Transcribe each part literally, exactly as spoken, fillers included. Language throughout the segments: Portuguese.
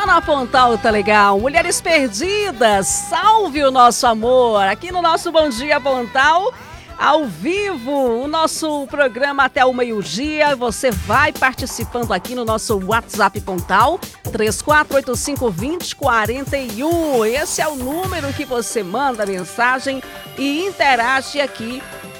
na Pontal, tá legal? Mulheres perdidas, salve o nosso amor. Aqui no nosso Bom Dia Pontal, ao vivo, o nosso programa até o meio-dia. Você vai participando aqui no nosso WhatsApp Pontal, três quatro oito cinco, dois zero quatro um. Esse é o número que você manda mensagem e interage aqui.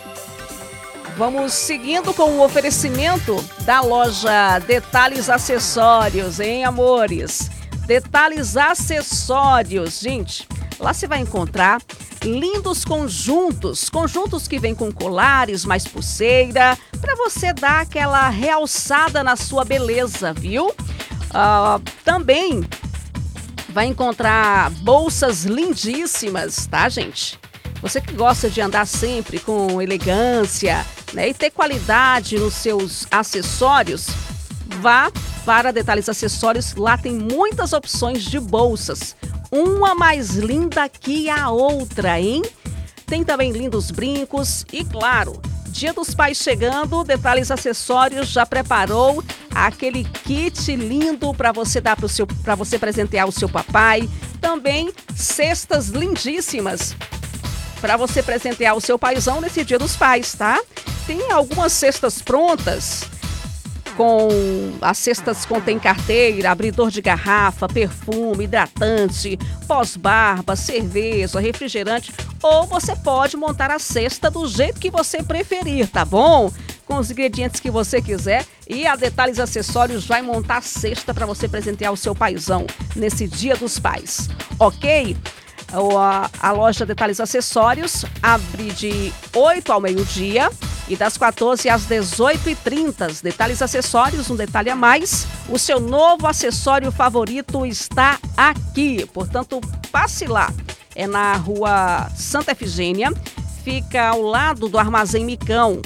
Vamos seguindo com o oferecimento da loja Detalhes Acessórios, hein, amores? Detalhes Acessórios, gente, lá você vai encontrar lindos conjuntos, conjuntos que vêm com colares, mais pulseira, para você dar aquela realçada na sua beleza, viu? Uh, também vai encontrar bolsas lindíssimas, tá, gente? Você que gosta de andar sempre com elegância, né, e ter qualidade nos seus acessórios, vá para Detalhes Acessórios. Lá tem muitas opções de bolsas, uma mais linda que a outra, hein? Tem também lindos brincos e, claro, Dia dos Pais chegando, Detalhes Acessórios já preparou aquele kit lindo para você dar para o seu, para você presentear o seu papai. Também cestas lindíssimas para você presentear o seu paizão nesse Dia dos Pais, tá? Tem algumas cestas prontas, com as cestas contém carteira, abridor de garrafa, perfume, hidratante, pós-barba, cerveja, refrigerante, ou você pode montar a cesta do jeito que você preferir, tá bom? Com os ingredientes que você quiser, e a Detalhes Acessórios vai montar a cesta para você presentear o seu paizão nesse Dia dos Pais, ok? A, a loja Detalhes Acessórios abre de oito ao meio-dia e das quatorze às dezoito e trinta. Detalhes Acessórios, um detalhe a mais. O seu novo acessório favorito está aqui. Portanto, passe lá. É na rua Santa Efigênia. Fica ao lado do Armazém Micão.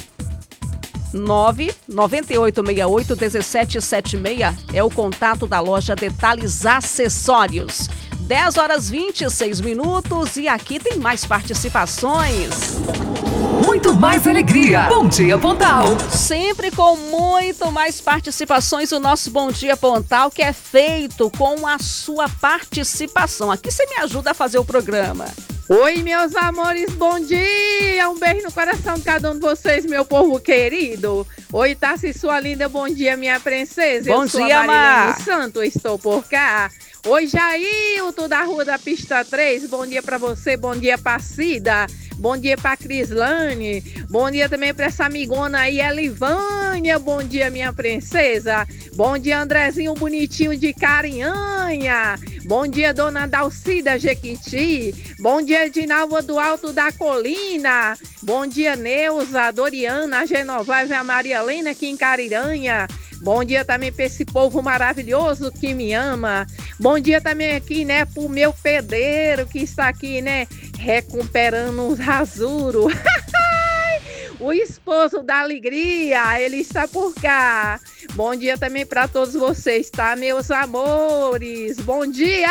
nove nove oito seis oito um sete sete seis é o contato da loja Detalhes Acessórios. dez horas e vinte e seis minutos e aqui tem mais participações. Muito mais alegria. Bom Dia Pontal. Sempre com muito mais participações, o nosso Bom Dia Pontal, que é feito com a sua participação. Aqui você me ajuda a fazer o programa. Oi, meus amores, bom dia! Um beijo no coração de cada um de vocês, meu povo querido. Oi, Tassi, sua linda, bom dia, minha princesa. Bom Eu sou dia, a Marilene Mar. Santo, estou por cá. Oi, Jailton, da Rua da Pista três, bom dia pra você, bom dia pra Cida, bom dia pra Crislane, bom dia também pra essa amigona aí, Elivânia, bom dia, minha princesa, bom dia, Andrezinho bonitinho de Carinhanha, bom dia, dona Dalcida Jequiti, bom dia, Edinalva do Alto da Colina, bom dia, Neuza, Doriana, a Genovaiva e a Maria Helena aqui em Cariranha. Bom dia também para esse povo maravilhoso que me ama. Bom dia também aqui, né, pro meu pedreiro que está aqui, né, recuperando um rasuro. O esposo da alegria, ele está por cá. Bom dia também para todos vocês, tá, meus amores? Bom dia!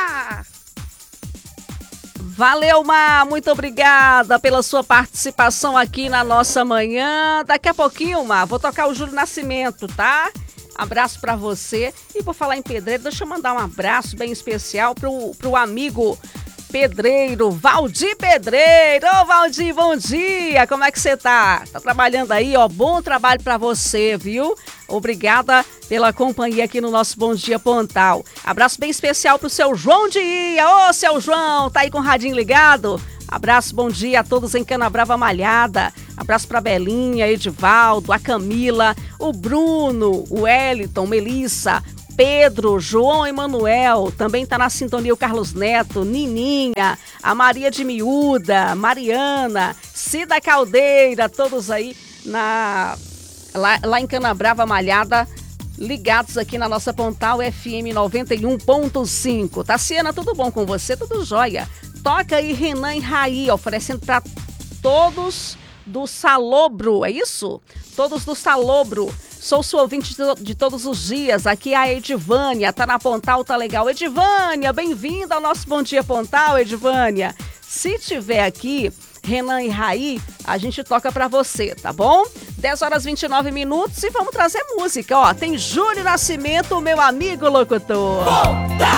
Valeu, Mar, muito obrigada pela sua participação aqui na nossa manhã. Daqui a pouquinho, Mar, vou tocar o Júlio Nascimento, tá? Abraço pra você. E por falar em pedreiro, deixa eu mandar um abraço bem especial pro, pro amigo pedreiro, Valdir Pedreiro. Ô, Valdir, bom dia! Como é que você tá? Tá trabalhando aí, ó? Bom trabalho pra você, viu? Obrigada pela companhia aqui no nosso Bom Dia Pontal. Abraço bem especial pro seu João Dia. Ô, seu João, tá aí com o radinho ligado? Abraço, bom dia a todos em Canabrava Malhada. Abraço pra Belinha, Edivaldo, a Camila, o Bruno, o Wellington, Melissa, Pedro, João Emanuel, também tá na sintonia o Carlos Neto, Nininha, a Maria de Miúda, Mariana, Cida Caldeira, todos aí na, lá, lá em Canabrava Malhada, ligados aqui na nossa Pontal F M noventa e um ponto cinco. Tassiana, tudo bom com você? Tudo jóia. Toca aí Renan e Raí, oferecendo para todos do Salobro, é isso? Todos do Salobro. Sou sua ouvinte de, de todos os dias. Aqui é a Edivânia, tá na Pontal, tá legal. Edivânia, bem-vinda ao nosso Bom Dia Pontal, Edivânia. Se tiver aqui Renan e Raí, a gente toca pra você, tá bom? dez horas e vinte e nove minutos e vamos trazer música, ó. Tem Júlio Nascimento, meu amigo locutor.